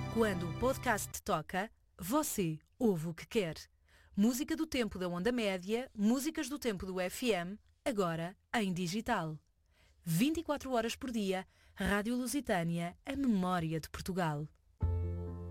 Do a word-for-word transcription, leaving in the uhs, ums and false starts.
Quando o podcast toca, você ouve o que quer. Música do tempo da onda média, músicas do tempo do F M, agora em digital. vinte e quatro horas por dia, Rádio Lusitânia, a memória de Portugal.